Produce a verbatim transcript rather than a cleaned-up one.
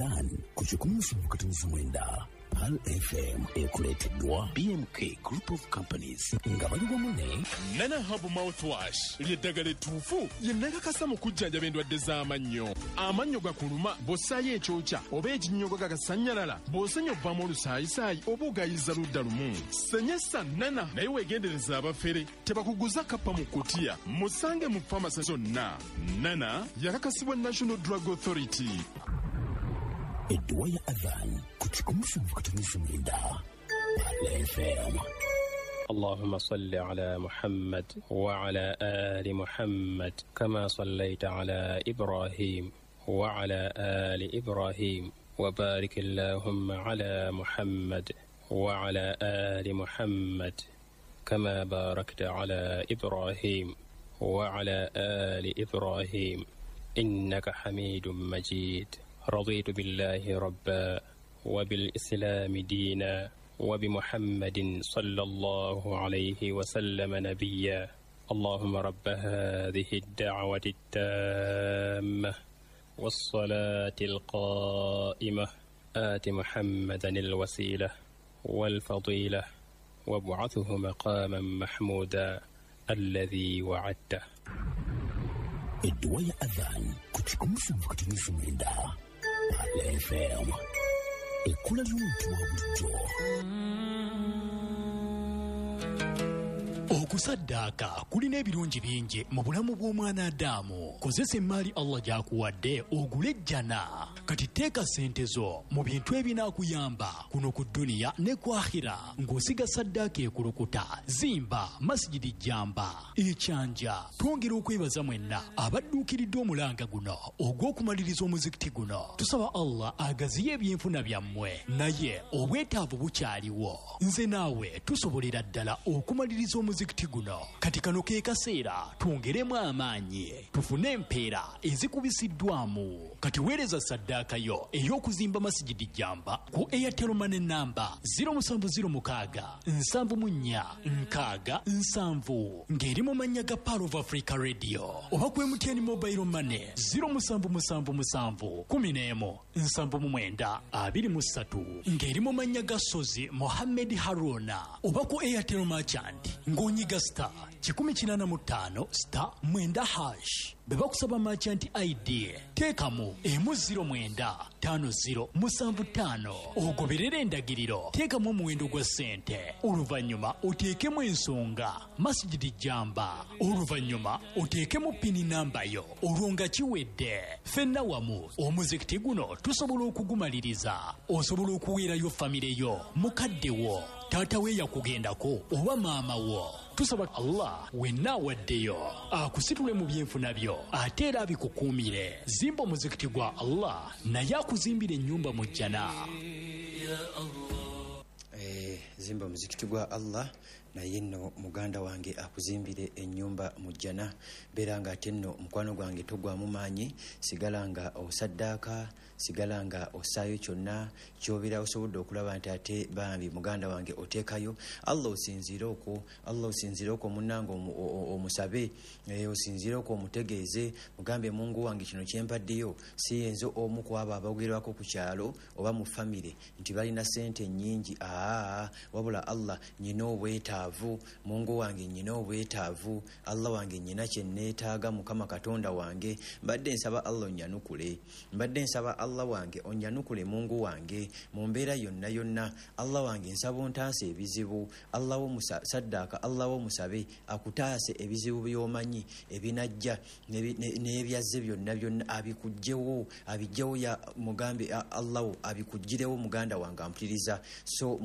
Adhan kuchikumusha mkatunizi mwenda Pal F M ekuleteddwa B M K Group of Companies nga bali bamune Nana Habu Mouthwash lyeddagala ettuufu ye nakakasa mu kujjanjaba endwadde z'amannyo. Amannyo gakuluma bw'ossaayo ekyokya oba ekinnyogo gagasanyalala bw'osenya obbamu olusaayisaayi oba ogayiza ludda lumu. Senyesa Nana naye weegendereza abafere tebakuguza kappa mu kutiya musange mu famasi zonna. Nana yakakasibwa National Drug Authority. Edduwa ya Adhan kuchikumusha mkatunizi mwenda Pal F M. اللهم صل على محمد وعلى آل محمد كما صليت على إبراهيم وعلى آل إبراهيم وبارك اللهم على محمد وعلى آل محمد كما باركت على إبراهيم وعلى آل إبراهيم إنك حميد مجيد. رضيت بالله ربا وبالإسلام دينا وبمحمد صلى الله عليه وسلم نبيا. اللهم رب هذه الدعوة التامة والصلاة القائمة آت محمدا الوسيلة والفضيلة وابعثه مقاما محمودا الذي وعدته. Edduwa ya Adhan kuchikumusha mkatunizi mwenda Pal F M. Ekula ly'omuntu wa bulijjo. Okusaddaaka kulina ebirungi bingi mu bulamu bw'omwana Adamu. Kozesa emmaali Allah gy'akuwadde ogule ejjana. Kati teeka ssente zo mu bintu ebinaakuyamba kuno ku dduniya ne ku akhira ng'osiga saddaaka ekulukuta. Zimba masjidi jjamba ekyanja. Twongera okwebaza mwenna abadduukiridde omulanga guno ogw'okumaliriza omuzikiti guno. Tusaba Allah agaziye ebyenfuna byammwe naye obwetaavu bukyaliwo. Nze naawe tusobolera ddala okumaliriza omuzikiti guno. Kati kano ke kaseera twongeremu amaanyi tufune empeera ezikubisiddwamu. Kati weereza saddaaka yo ey'okuzimba masjidi jjamba ku Airtel Money namba zero seven zero six seven nine nkaaga nsanvu ng'eri mu mannya ga Power of Africa Radio oba ku M T N Mobile Money zero seven seven seven one zero one seven nine two two three ng'eri mu mannya ga Sozi Mohammed Haruna oba ku Airtel Merchant ng'onyiga star kikumi kinana mu ttaano star mwenda hash. Beba kusaba merchant I D teekamu emu zero mwenda tano zero musanvu ttaano ogoberera endagiriro. Teekamu omuwendo gwa ssente oluvannyuma oteekemu ensonga masjidi jjamba oluvannyuma oteekemu pini namba yo olwo nga kiwedde. Ffenna wamu omuzikiti guno tusobola okugumaliriza. Osobola okuweerayo famire yo mukadde wo taata we yakugendako oba maama wo. Tusaba Allah wenna awaddeyo akusitule mu byenfuna byo ate era abikukuumire. Zimba omuzikiti gwa Allah naye akuzimbira ennyumba mu jjana. Eh, zimba omuzikiti gwa Allah naye nno muganda wange akuzimbire ennyumba mu jjana. Beera nga ate nno mukwano gwange togwamu maanyi, sigala nga osaddaaka, sigala nga ossaayo kyonna ky'obeera osobodde okulaba nti ate bambi muganda wange oteekayo. Allah osinziire okwo, Allah osinziire okwo munnange omusabe, osinziire okwo omutegeeze, mugambe Mungu wange kino kyempaddeyo si yenzo omu ku abo abagerwako ku kyalo oba mu famire nti balina ssente nnyingi. Aa, wabula Allah nyina obwetaavu, Mungu wange nyina obwetaavu, Allah wange nyina kye neetaaga. Mukama Katonda wange mbadde nsaba Allah onnyanukule, mbadde nsaba Allah wange onnyanukule Mungu wange mu mbeera yonna yonna. Allah wange nsaba ontaase ebizibu, Allah wo musaddaaka, Allah wo musabe akutaase ebizibu by'omanyi ebinajja n'ebyazze byonna byonna abikuggyewo, abijjewo ya mugambe Allah wo abikuggirewo muganda wange ampuliriza. So